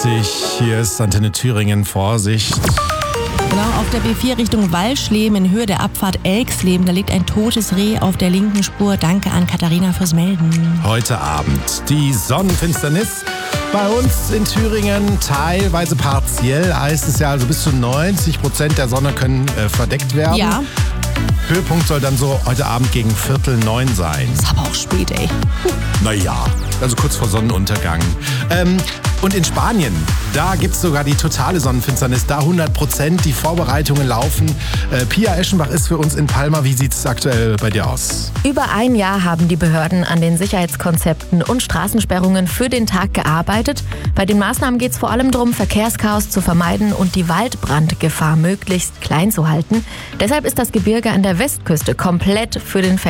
Hier ist Antenne Thüringen, Vorsicht. Genau, auf der B4 Richtung Wallschleben in Höhe der Abfahrt Elksleben, da liegt ein totes Reh auf der linken Spur. Danke an Katharina fürs Melden. Heute Abend die Sonnenfinsternis. Bei uns in Thüringen teilweise partiell, heißt es ja, also bis zu 90% der Sonne können verdeckt werden. Ja. Höhepunkt soll dann so heute Abend gegen 8:45 sein. Ist aber auch spät, ey. Naja, also kurz vor Sonnenuntergang. Und in Spanien, da gibt es sogar die totale Sonnenfinsternis, da 100%, die Vorbereitungen laufen. Pia Eschenbach ist für uns in Palma. Wie sieht es aktuell bei dir aus? Über ein Jahr haben die Behörden an den Sicherheitskonzepten und Straßensperrungen für den Tag gearbeitet. Bei den Maßnahmen geht es vor allem darum, Verkehrschaos zu vermeiden und die Waldbrandgefahr möglichst klein zu halten. Deshalb ist das Gebirge an der Westküste komplett für den